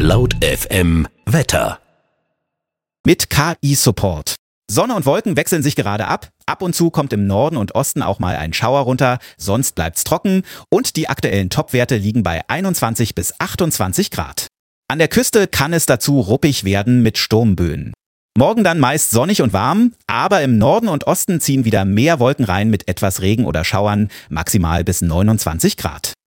Laut FM Wetter. Mit KI-Support. Sonne und Wolken wechseln sich gerade ab. Ab und zu kommt im Norden und Osten auch mal ein Schauer runter, sonst bleibt's trocken und die aktuellen Topwerte liegen bei 21 bis 28 Grad. An der Küste kann es dazu ruppig werden mit Sturmböen. Morgen dann meist sonnig und warm, aber im Norden und Osten ziehen wieder mehr Wolken rein mit etwas Regen oder Schauern, maximal bis 29 Grad.